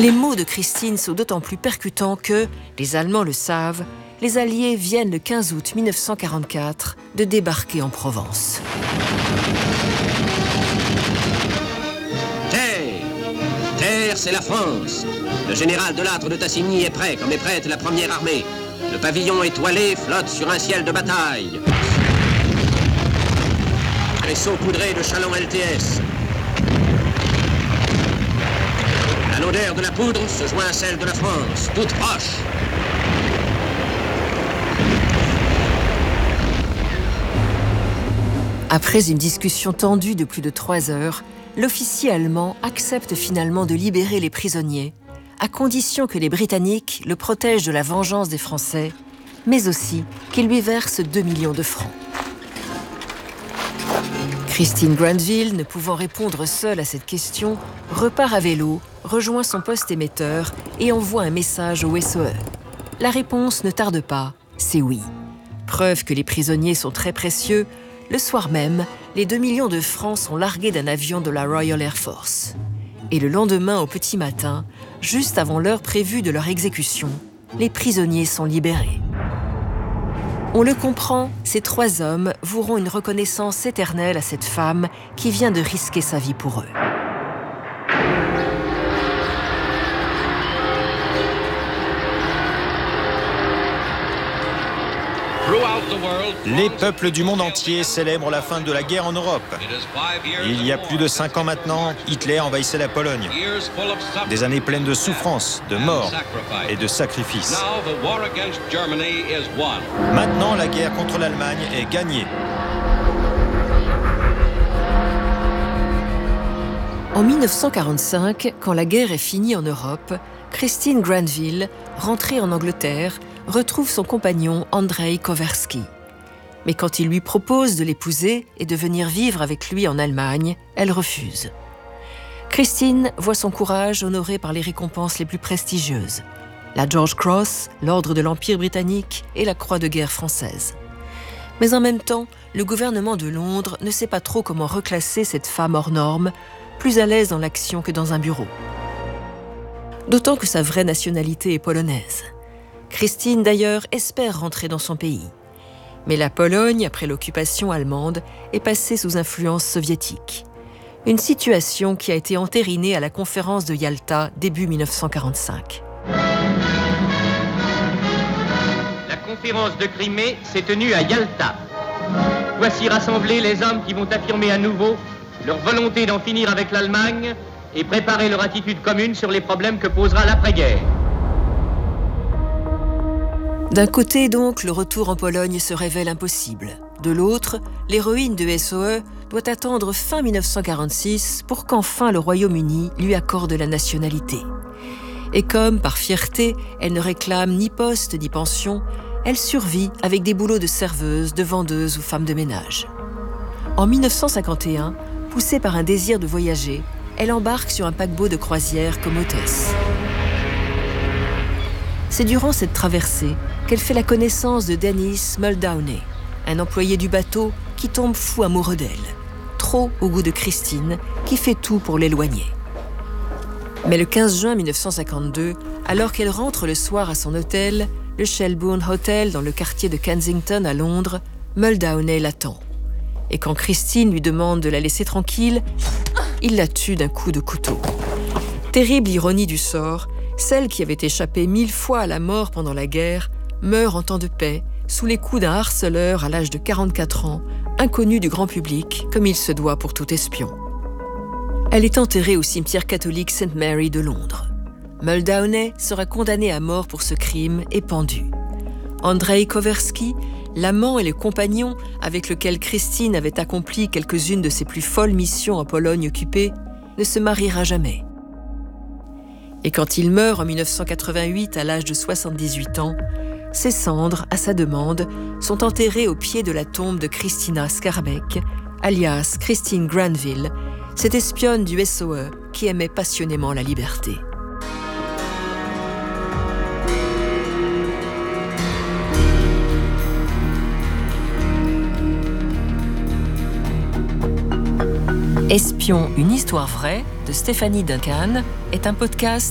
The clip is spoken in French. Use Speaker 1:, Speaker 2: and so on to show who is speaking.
Speaker 1: Les mots de Christine sont d'autant plus percutants que, les Allemands le savent, les Alliés viennent le 15 août 1944 de débarquer en Provence.
Speaker 2: Terre, c'est la France. Le général Delattre de Tassigny est prêt, comme est prête la première armée. Le pavillon étoilé flotte sur un ciel de bataille. Vaisseau poudré de Chalon LTS. L'odeur de la poudre se joint à celle de la France, toute proche.
Speaker 1: Après une discussion tendue de plus de 3 heures, l'officier allemand accepte finalement de libérer les prisonniers, à condition que les Britanniques le protègent de la vengeance des Français, mais aussi qu'ils lui versent 2 millions de francs. Christine Granville, ne pouvant répondre seule à cette question, repart à vélo, rejoint son poste émetteur et envoie un message au SOE. La réponse ne tarde pas, c'est oui. Preuve que les prisonniers sont très précieux, le soir même, les 2 millions de francs sont largués d'un avion de la Royal Air Force. Et le lendemain au petit matin, juste avant l'heure prévue de leur exécution, les prisonniers sont libérés. On le comprend, ces 3 hommes voueront une reconnaissance éternelle à cette femme qui vient de risquer sa vie pour eux.
Speaker 3: Les peuples du monde entier célèbrent la fin de la guerre en Europe. Il y a plus de 5 ans maintenant, Hitler envahissait la Pologne. Des années pleines de souffrance, de mort et de sacrifices. Maintenant, la guerre contre l'Allemagne est gagnée.
Speaker 1: En 1945, quand la guerre est finie en Europe, Christine Granville, rentrée en Angleterre, retrouve son compagnon Andrzej Kowerski. Mais quand il lui propose de l'épouser et de venir vivre avec lui en Allemagne, elle refuse. Christine voit son courage honoré par les récompenses les plus prestigieuses. La George Cross, l'Ordre de l'Empire britannique et la Croix de guerre française. Mais en même temps, le gouvernement de Londres ne sait pas trop comment reclasser cette femme hors norme, plus à l'aise dans l'action que dans un bureau. D'autant que sa vraie nationalité est polonaise. Christine, d'ailleurs, espère rentrer dans son pays. Mais la Pologne, après l'occupation allemande, est passée sous influence soviétique. Une situation qui a été entérinée à la conférence de Yalta, début 1945.
Speaker 4: La conférence de Crimée s'est tenue à Yalta. Voici rassemblés les hommes qui vont affirmer à nouveau leur volonté d'en finir avec l'Allemagne et préparer leur attitude commune sur les problèmes que posera l'après-guerre.
Speaker 1: D'un côté donc, le retour en Pologne se révèle impossible. De l'autre, l'héroïne de SOE doit attendre fin 1946 pour qu'enfin le Royaume-Uni lui accorde la nationalité. Et comme, par fierté, elle ne réclame ni poste ni pension, elle survit avec des boulots de serveuse, de vendeuse ou femme de ménage. En 1951, poussée par un désir de voyager, elle embarque sur un paquebot de croisière comme hôtesse. C'est durant cette traversée qu'elle fait la connaissance de Dennis Muldowney, un employé du bateau qui tombe fou amoureux d'elle, trop au goût de Christine, qui fait tout pour l'éloigner. Mais le 15 juin 1952, alors qu'elle rentre le soir à son hôtel, le Shelbourne Hotel dans le quartier de Kensington à Londres, Muldowney l'attend. Et quand Christine lui demande de la laisser tranquille, il la tue d'un coup de couteau. Terrible ironie du sort, celle qui avait échappé 1000 fois à la mort pendant la guerre meurt en temps de paix, sous les coups d'un harceleur à l'âge de 44 ans, inconnu du grand public, comme il se doit pour tout espion. Elle est enterrée au cimetière catholique St. Mary de Londres. Muldowney sera condamné à mort pour ce crime et pendu. Andrzej Kowerski, l'amant et le compagnon avec lequel Christine avait accompli quelques-unes de ses plus folles missions en Pologne occupée, ne se mariera jamais. Et quand il meurt en 1988 à l'âge de 78 ans, ses cendres, à sa demande, sont enterrées au pied de la tombe de Christina Skarbek, alias Christine Granville, cette espionne du SOE qui aimait passionnément la liberté. Espion, une histoire vraie de Stéphanie Duncan est un podcast